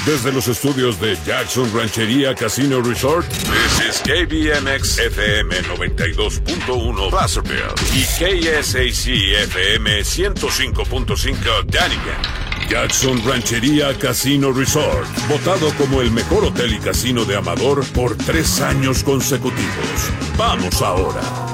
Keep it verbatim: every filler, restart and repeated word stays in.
Desde los estudios de Jackson Ranchería Casino Resort, this is K B M X F M noventa y dos punto uno Placerville y K S A C F M ciento cinco punto cinco Dunnigan. Jackson Ranchería Casino Resort, votado como el mejor hotel y casino de Amador por tres años consecutivos. ¡Vamos ahora!